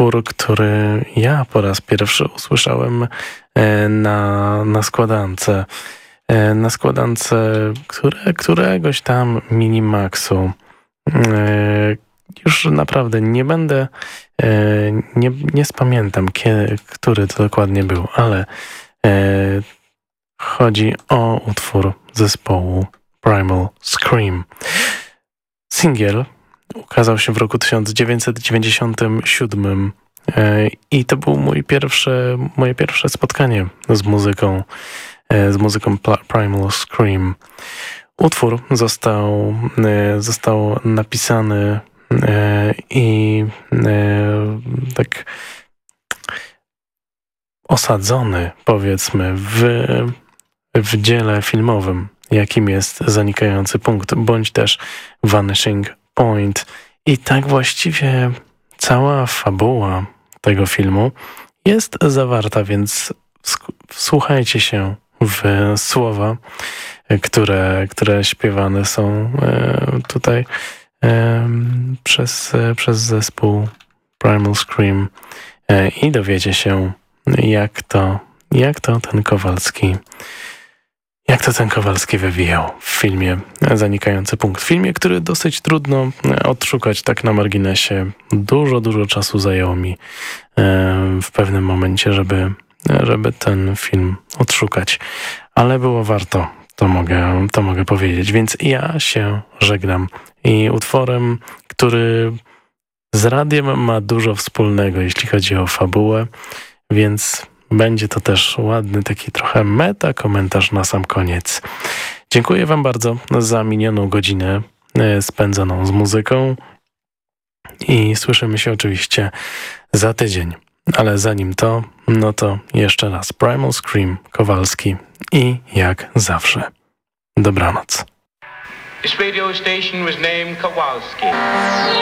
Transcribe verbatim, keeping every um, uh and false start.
utwór, który ja po raz pierwszy usłyszałem na, na składance. Na składance które, któregoś tam Minimaxu. Już naprawdę nie będę, nie, nie spamiętam, kiedy, który to dokładnie był, ale chodzi o utwór zespołu Primal Scream. Singiel ukazał się w roku tysiąc dziewięćset dziewięćdziesiątym siódmym i to było mój pierwsze, moje pierwsze spotkanie z muzyką, z muzyką Primal Scream. Utwór został, został napisany i tak osadzony, powiedzmy, w, w dziele filmowym, jakim jest Zanikający punkt, bądź też Vanishing Point. I tak właściwie cała fabuła tego filmu jest zawarta, więc wsłuchajcie się w słowa, które, które śpiewane są tutaj przez, przez zespół Primal Scream i dowiecie się, jak to, jak to ten Kowalski Jak to ten Kowalski wywijał w filmie Zanikający punkt. W filmie, który dosyć trudno odszukać, tak na marginesie. Dużo, dużo czasu zajęło mi w pewnym momencie, żeby, żeby ten film odszukać. Ale było warto, to mogę, to mogę powiedzieć. Więc ja się żegnam. I utworem, który z radiem ma dużo wspólnego, jeśli chodzi o fabułę, więc będzie to też ładny, taki trochę meta komentarz na sam koniec. Dziękuję wam bardzo za minioną godzinę spędzoną z muzyką i słyszymy się oczywiście za tydzień. Ale zanim to, no to jeszcze raz Primal Scream, Kowalski i jak zawsze dobranoc. This radio station was named Kowalski.